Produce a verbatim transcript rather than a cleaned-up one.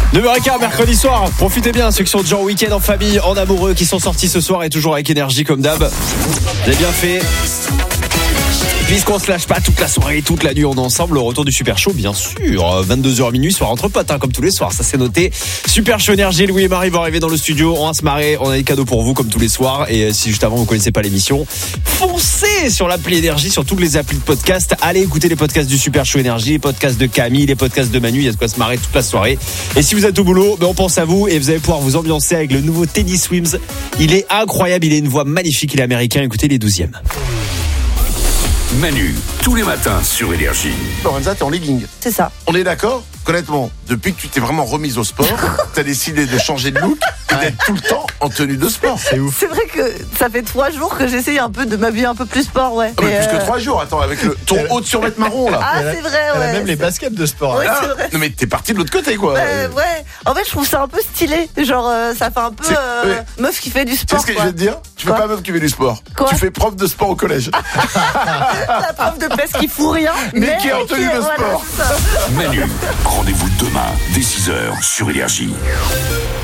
neuf heures quinze mercredi soir, profitez bien ceux qui sont déjà en week-end en famille, en amoureux, qui sont sortis ce soir et toujours avec énergie comme d'hab. Vous avez bien fait. Puisqu'on se lâche pas toute la soirée, toute la nuit, on est ensemble. Le retour du Super Show, bien sûr. vingt-deux heures minuit, soir entre potes, hein, comme tous les soirs. Ça, c'est noté. Super Show Énergie, Louis et Marie vont arriver dans le studio. On va se marrer. On a des cadeaux pour vous, comme tous les soirs. Et si juste avant, vous connaissez pas l'émission, foncez sur l'appli Énergie, sur toutes les applis de podcast. Allez écouter les podcasts du Super Show Énergie, les podcasts de Camille, les podcasts de Manu. Il y a de quoi se marrer toute la soirée. Et si vous êtes au boulot, ben on pense à vous et vous allez pouvoir vous ambiancer avec le nouveau Teddy Swims. Il est incroyable. Il a une voix magnifique. Il est américain. Écoutez les douzièmes. Manu, tous les matins sur Énergie. Lorenza, t'es en legging. C'est ça. On est d'accord ? Honnêtement, depuis que tu t'es vraiment remise au sport, t'as décidé de changer de look et d'être tout le temps en tenue de sport. C'est ouf. C'est vrai que ça fait trois jours que j'essaye un peu de m'habiller un peu plus sport, ouais. Ah, mais mais plus euh... que trois jours, attends, avec le, ton Elle... haut de survêtement marron là. Ah, c'est vrai, ouais. Elle a même les baskets de sport. Ouais, ah, c'est vrai. Non mais t'es parti de l'autre côté quoi. Ouais, ouais. En fait, je trouve ça un peu stylé. Genre, euh, ça fait un peu euh, ouais. meuf qui fait du Tu sais sport. ce que quoi. je vais te dire ? Tu fais Quoi pas meuf qui fait du sport. Quoi ? Tu fais prof de sport au collège. La prof de pèse qui fout rien, Mais mais, qui est en tenue de voilà, sport. c'est ça. Manu, rendez-vous demain dès six heures sur Énergie.